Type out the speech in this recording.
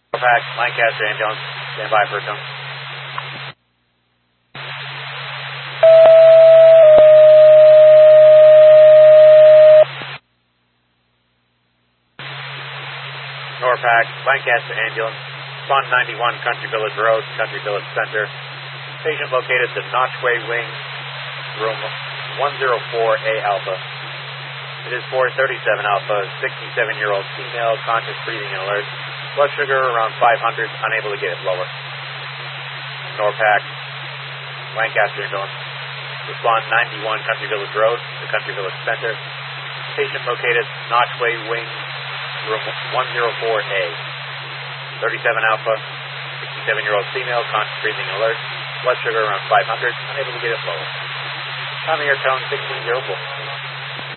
Pack, Lancaster ambulance, stand by for a tone. Norpac, Lancaster ambulance, Fund 91 Country Village Road, Country Village Center. Patient located at the Notchway Wing, room 104A Alpha. It is 437 Alpha, 67-year-old female, conscious breathing and alert. Blood sugar around 500, unable to get it lower. Norpac, Lancaster ambulance. Respond 91 Country Village Road, the Country Village Center. Patient located Notchway Wing, room 104A. 37 Alpha, 67-year-old female, conscious breathing and alert. Blood sugar around 500, unable to get it lower. Tommy Air Tone 1604.